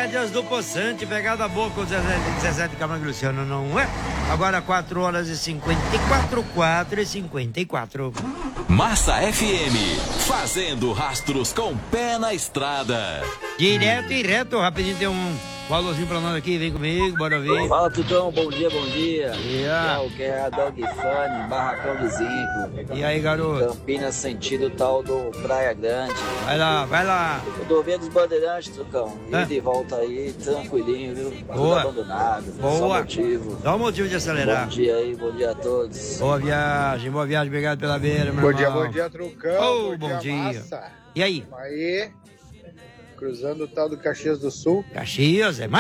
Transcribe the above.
Rédeas do Poçante, pegada boa com o Zezé de Camargo e Luciano, não é? Agora 4h54, 4h54. Massa FM, fazendo rastros com pé na estrada. Direto e reto, rapidinho tem um valorzinho pra nós aqui, vem comigo, bora ver. Fala, Tucão, bom dia, bom dia. Yeah. Que é a Dog Funny, Barracão do Zinco. E aí, garoto? Campinas, sentido tal do Praia Grande. Vai lá, vai lá. Rodovia dos Bandeirantes, Tucão. É. E de volta aí, tranquilinho, viu? Tudo Boa. abandonado. Boa. Só motivo. Dá um motivo de acelerar. Bom dia aí, bom dia a todos. Boa viagem, obrigado pela beira, meu Bom irmão. dia, Trucão. Oh, bom dia. Massa. E aí? Aí, cruzando o tal do Caxias do Sul. Caxias, é